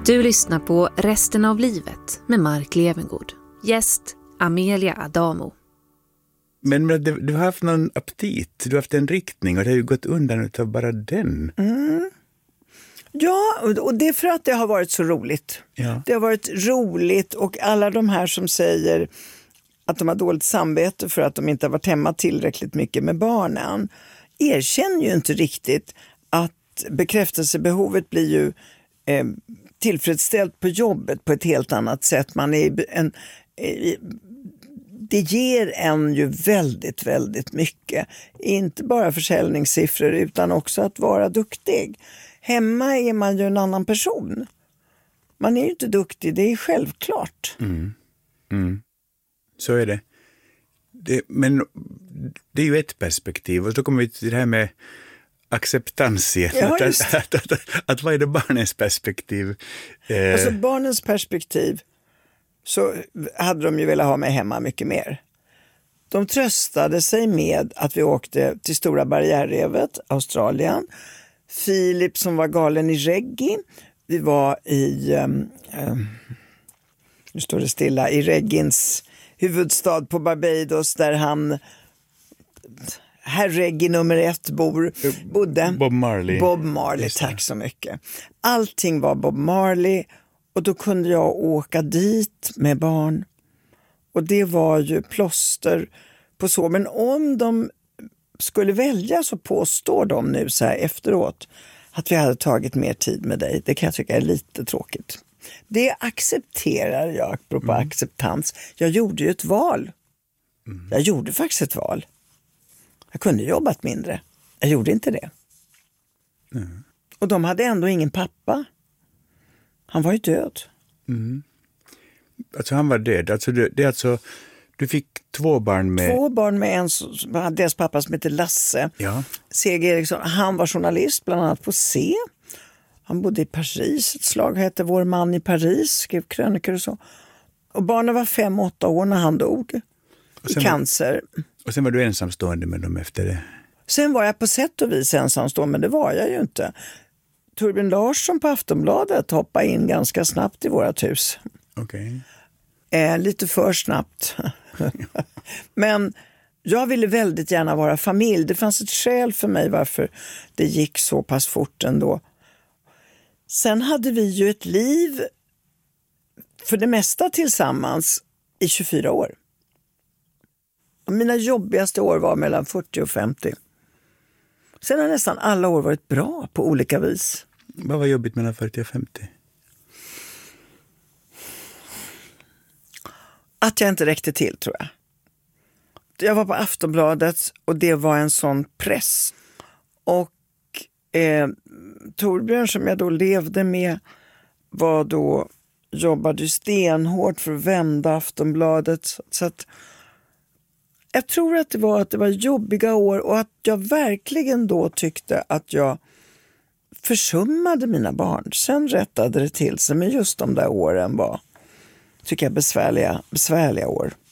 Du lyssnar på Resten av livet med Mark Levengood. Gäst Amelia Adamo. Men du har haft någon aptit, du har haft en riktning och det har ju gått undan utav bara den. Mm. Ja, och det är för att det har varit så roligt. Ja. Det har varit roligt och alla de här som säger att de har dåligt samvete för att de inte har varit hemma tillräckligt mycket med barnen erkänner ju inte riktigt att bekräftelsebehovet blir ju tillfredsställt på jobbet på ett helt annat sätt. Det ger en ju väldigt, väldigt mycket. Inte bara försäljningssiffror utan också att vara duktig. Hemma är man ju en annan person. Man är ju inte duktig, det är självklart. Så är det. Men det är ju ett perspektiv och så kommer vi till det här med acceptans igen. Ja, att vad är det barnens perspektiv? Alltså barnens perspektiv så hade de ju velat ha mig hemma mycket mer. De tröstade sig med att vi åkte till Stora barriärrevet, Australien. Filip som var galen i reggae. Vi var i, nu står det stilla, i reggains huvudstad på Barbados där herr reggae nummer 1 bodde. Bob Marley. Bob Marley, tack så mycket. Allting var Bob Marley och då kunde jag åka dit med barn. Och det var ju plåster på så. Men om de skulle välja så påstår de nu så här efteråt att vi hade tagit mer tid med dig. Det kan jag tycka är lite tråkigt. Det accepterar jag, apropå acceptans. Jag gjorde ju ett val. Jag gjorde faktiskt ett val. Jag kunde jobbat mindre. Jag gjorde inte det. Och de hade ändå ingen pappa. Han var ju död. Alltså han var död. Alltså det är alltså, du fick 2 barn med... 2 barn med deras pappa som heter Lasse. Ja. C.G. Eriksson. Han var journalist bland annat på C. Han bodde i Paris. Ett slag hette Vår man i Paris. Skrev krönikor och så. Och barnen var 5-8 år när han dog. I cancer. Och sen var du ensamstående med dem efter det? Sen var jag på sätt och vis ensamstående, men det var jag ju inte. Torbjörn Larsson på Aftonbladet hoppade in ganska snabbt i vårat hus. Okej. Lite för snabbt. Men jag ville väldigt gärna vara familj. Det fanns ett skäl för mig varför det gick så pass fort ändå. Sen hade vi ju ett liv för det mesta tillsammans i 24 år. Mina jobbigaste år var mellan 40 och 50. Sen har nästan alla år varit bra på olika vis. Vad var jobbigt mellan 40 och 50? Att jag inte räckte till, tror jag. Jag var på Aftonbladet och det var en sån press. Och Torbjörn som jag då levde med jobbade stenhårt för att vända Aftonbladet. Så att jag tror att det var jobbiga år och att jag verkligen då tyckte att jag försummade mina barn. Sen rättade det till sig, men just de där åren var, tycker jag, besvärliga år.